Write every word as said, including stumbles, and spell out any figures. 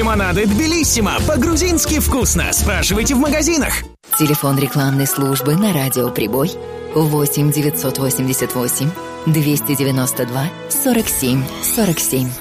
Лимонады Тбилиссимо. По-грузински вкусно. Спрашивайте в магазинах. Телефон рекламной службы на радио «Прибой» восемь девятьсот восемьдесят восемь двести девяносто два сорок семь сорок семь.